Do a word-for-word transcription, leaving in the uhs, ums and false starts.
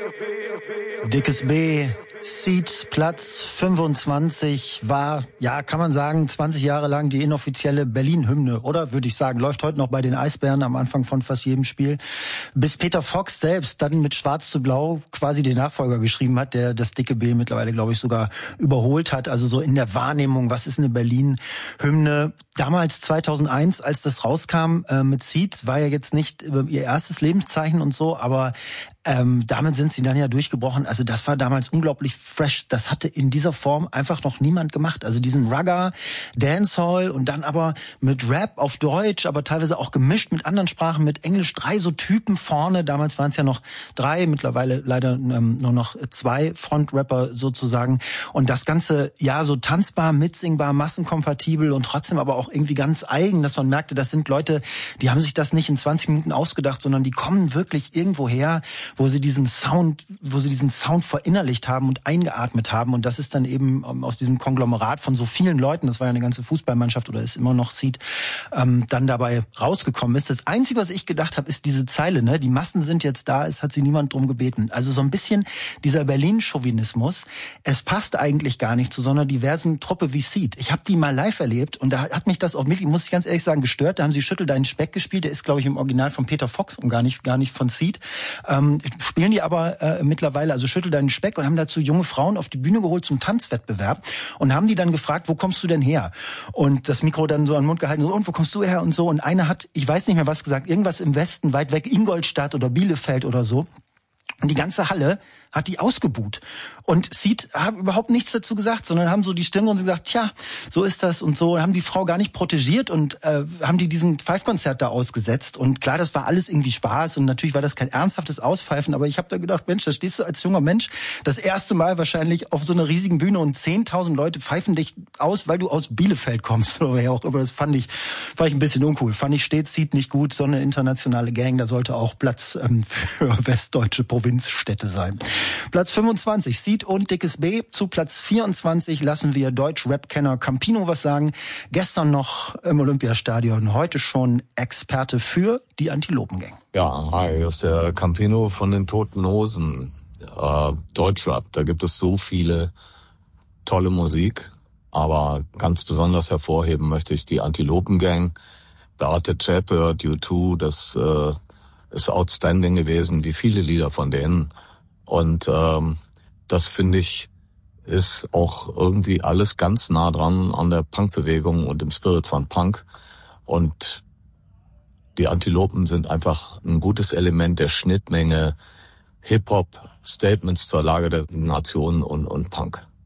Dickes B, Seed, Platz fünfundzwanzig, war, ja, kann man sagen, zwanzig Jahre lang die inoffizielle Berlin-Hymne, oder? Würde ich sagen, läuft heute noch bei den Eisbären am Anfang von fast jedem Spiel. Bis Peter Fox selbst dann mit Schwarz zu Blau quasi den Nachfolger geschrieben hat, der das Dicke B mittlerweile, glaube ich, sogar überholt hat. Also so in der Wahrnehmung, was ist eine Berlin-Hymne? Damals zweitausendeins, als das rauskam äh, mit Seed, war ja jetzt nicht äh, ihr erstes Lebenszeichen und so, aber Ähm, damit sind sie dann ja durchgebrochen. Also das war damals unglaublich fresh. Das hatte in dieser Form einfach noch niemand gemacht. Also diesen Ragga, Dancehall und dann aber mit Rap auf Deutsch, aber teilweise auch gemischt mit anderen Sprachen, mit Englisch. Drei so Typen vorne. Damals waren es ja noch drei, mittlerweile leider ähm, nur noch zwei Frontrapper sozusagen. Und das Ganze, ja, so tanzbar, mitsingbar, massenkompatibel und trotzdem aber auch irgendwie ganz eigen, dass man merkte, das sind Leute, die haben sich das nicht in zwanzig Minuten ausgedacht, sondern die kommen wirklich irgendwo her, wo sie diesen Sound, wo sie diesen Sound verinnerlicht haben und eingeatmet haben. Und das ist dann eben aus diesem Konglomerat von so vielen Leuten, das war ja eine ganze Fußballmannschaft oder ist immer noch Seed, ähm, dann dabei rausgekommen ist. Das Einzige, was ich gedacht habe, ist diese Zeile, ne? Die Massen sind jetzt da, es hat sie niemand drum gebeten. Also so ein bisschen dieser Berlin-Chauvinismus. Es passt eigentlich gar nicht zu so einer diversen Truppe wie Seed. Ich habe die mal live erlebt und da hat mich das auch wirklich, muss ich ganz ehrlich sagen, gestört. Da haben sie Schüttel deinen Speck gespielt. Der ist, glaube ich, im Original von Peter Fox und gar nicht, gar nicht von Seed. Ähm, spielen die aber äh, mittlerweile, also Schüttel deinen Speck, und haben dazu junge Frauen auf die Bühne geholt zum Tanzwettbewerb und haben die dann gefragt, wo kommst du denn her? Und das Mikro dann so an den Mund gehalten, so, und wo kommst du her und so. Und eine hat, ich weiß nicht mehr was gesagt, irgendwas im Westen, weit weg, Ingolstadt oder Bielefeld oder so. Und die ganze Halle hat die ausgebuht. Und Seed haben überhaupt nichts dazu gesagt, sondern haben so die Stirn und gesagt, tja, so ist das und so. Haben die Frau gar nicht protegiert und äh, haben die diesen Pfeifkonzert da ausgesetzt. Und klar, das war alles irgendwie Spaß und natürlich war das kein ernsthaftes Auspfeifen, aber ich habe da gedacht, Mensch, da stehst du als junger Mensch das erste Mal wahrscheinlich auf so einer riesigen Bühne und zehntausend Leute pfeifen dich aus, weil du aus Bielefeld kommst oder wer auch immer. Das fand ich, fand ich ein bisschen uncool. Fand ich stets Seed nicht gut, so eine internationale Gang, da sollte auch Platz ähm, für westdeutsche Provinzstädte sein. Platz fünfundzwanzig, Seed und Dickes B. Zu Platz vierundzwanzig lassen wir Deutsch-Rap-Kenner Campino was sagen. Gestern noch im Olympiastadion, heute schon Experte für die Antilopen-Gang. Ja, hi, hier ist der Campino von den Toten Hosen. Äh, Deutschrap, da gibt es so viele tolle Musik, aber ganz besonders hervorheben möchte ich die Antilopen-Gang. Beate Zschäpe, U zwei, das äh, ist outstanding gewesen, wie viele Lieder von denen. Und ähm, das, finde ich, ist auch irgendwie alles ganz nah dran an der Punkbewegung und dem Spirit von Punk. Und die Antilopen sind einfach ein gutes Element der Schnittmenge Hip-Hop, Statements zur Lage der Nation und, und Punk.